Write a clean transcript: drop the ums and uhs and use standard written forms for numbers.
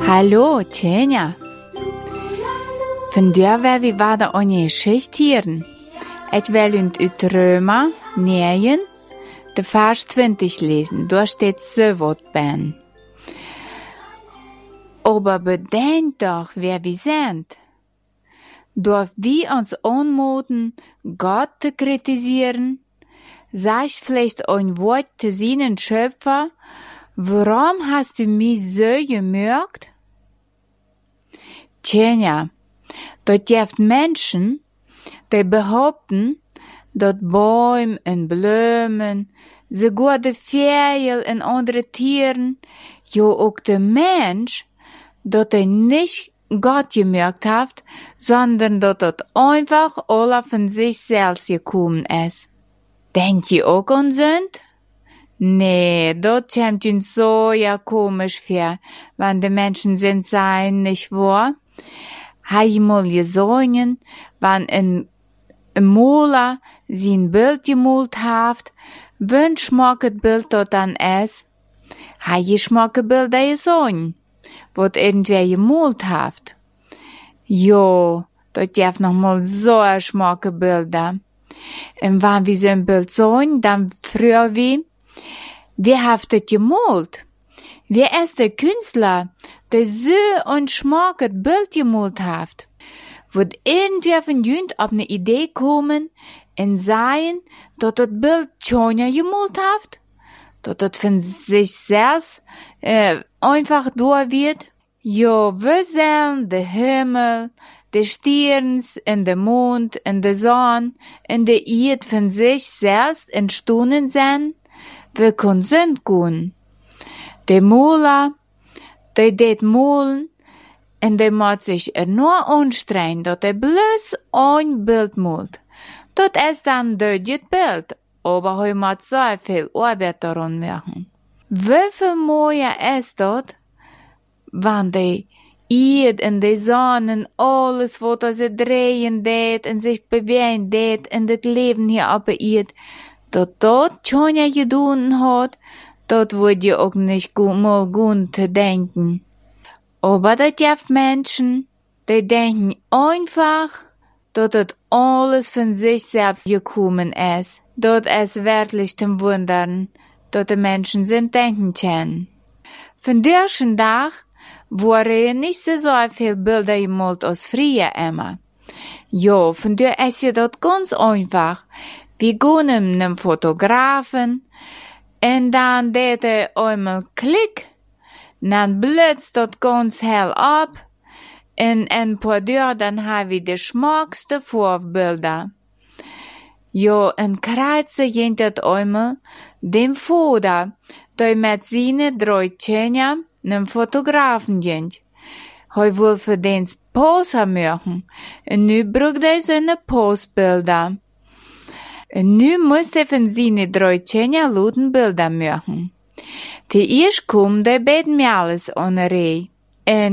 Hallo, Tjenja. Vandaar wil we verder aan je geschichte hieren. Ik wil uit Römer 9, de vers 20 lesen. Daar steht so wat bei. Aber bedenkt doch, wer wir sind. Darf wir uns anmuten, Gott zu kritisieren? Sagst vielleicht ein Wort zu seinen Schöpfer? Warum hast du mich so gemerkt? Tjenja, dort gibt Menschen, die behaupten, dass Bäume und Blumen, sogar die Vögel und andere Tieren, ja auch der Mensch, dass er nicht Gott gemerkt hat, sondern dass das einfach alle von sich selbst gekommen ist. Denkt ihr auch an Sünd? Nee, das kommt uns so ja komisch vor, wenn die Menschen sind sein, nicht wahr? Hab ich mal gesungen, wenn ein Maler sein Bild gemalt hat, wen schmeckt Bild dort dann ist? Hab ich schmeckt Bilder gesungen, was irgendwer gemalt hat? Jo, dort gibt noch mal so schmeckt Bilder. Und wenn wir so ein Bild sehen, dann fragen wir, wer hat das gemalt? Wer ist der Künstler, der so ein schmeckt Bild gemalt hat? Wird irgendwer von jünd auf eine Idee kommen und sagen, dass das Bild Tjenja gemalt hat? Dass das von sich selbst einfach durch wird? Jo, wir sehen den Himmel, die Sterne und den Mond und die Sonne und die Erde von sich selbst entstanden sind. Wir können Sünd gehen. Die Maler, die det malen, und die muss sich nur anstrengen, dass er bloß ein Bild malt. Das ist dann ein Bild, aber er muss so viel Arbeit daran machen. Wie viel mehr ist das, wenn die Erde und die Sonne und alles, was sie drehen det und sich bewegen det und das Leben hier auf der Erde, dass das Tjenja getan hat, das würde ja auch nicht mal gut zu denken. Aber das gibt Menschen, die denken einfach, dass das alles von sich selbst gekommen ist. Das ist wirklich zum Wundern, dass die Menschen sind denken können. Von diesem Tag waren nicht so viel Bilder gemalt als früher immer. Ja, von der ist ja das ganz einfach. Wir gehen einem Fotografen, und dann deed er einmal Klick, dann blitzt das ganz hell ab, und ein paar Jahre dann haben wir die schmackste Vorbilder. Ja, und kreuze jent das einmal dem Vater, der mit seinen 3 Tjenja nem Fotografen jent. Er will für den Poser machen, und nu braucht er seine Postbilder. Und nu muss er von seinen 3 Tjenja luten Bilder machen. Die erst kommen, die beten mir alles an der Reihe.